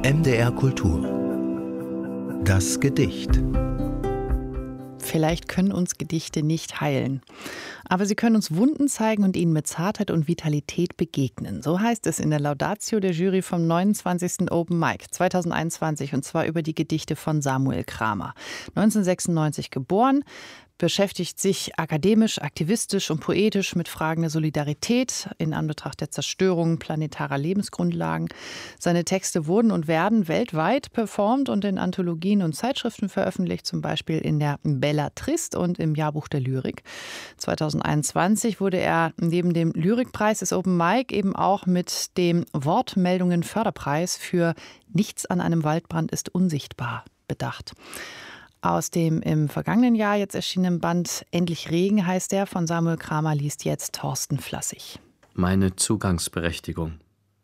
MDR Kultur. Das Gedicht. Vielleicht können uns Gedichte nicht heilen, aber sie können uns Wunden zeigen und ihnen mit Zartheit und Vitalität begegnen. So heißt es in der Laudatio der Jury vom 29. Open Mic 2021, und zwar über die Gedichte von Samuel Kramer. 1996 geboren, beschäftigt sich akademisch, aktivistisch und poetisch mit Fragen der Solidarität in Anbetracht der Zerstörung planetarer Lebensgrundlagen. Seine Texte wurden und werden weltweit performt und in Anthologien und Zeitschriften veröffentlicht, zum Beispiel in der Bellatrist und im Jahrbuch der Lyrik. 2021 wurde er neben dem Lyrikpreis des Open Mic eben auch mit dem Wortmeldungen-Förderpreis für Nichts an einem Waldbrand ist unsichtbar bedacht. Aus dem im vergangenen Jahr jetzt erschienenen Band Endlich Regen heißt der von Samuel Kramer, liest jetzt Thorsten Flassig. Meine Zugangsberechtigung.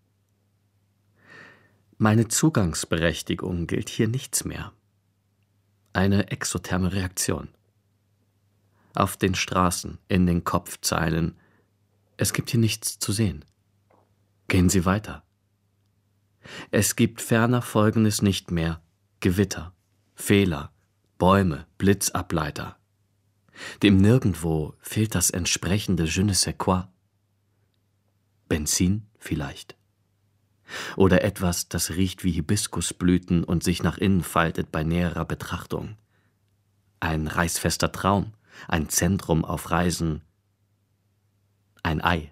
Meine Zugangsberechtigung gilt hier nichts mehr. Eine exotherme Reaktion. Auf den Straßen, in den Kopfzeilen. Es gibt hier nichts zu sehen. Gehen Sie weiter. Es gibt ferner Folgendes nicht mehr: Gewitter, Fehler, Bäume, Blitzableiter. Dem Nirgendwo fehlt das entsprechende Je ne sais quoi. Benzin vielleicht. Oder etwas, das riecht wie Hibiskusblüten und sich nach innen faltet bei näherer Betrachtung. Ein reißfester Traum, ein Zentrum auf Reisen, ein Ei.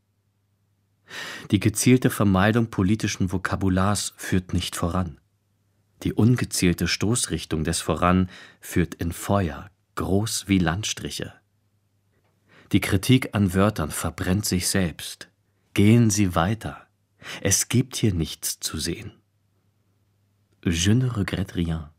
Die gezielte Vermeidung politischen Vokabulars führt nicht voran. Die ungezielte Stoßrichtung des Voran führt in Feuer, groß wie Landstriche. Die Kritik an Wörtern verbrennt sich selbst. Gehen Sie weiter. Es gibt hier nichts zu sehen. Je ne regrette rien.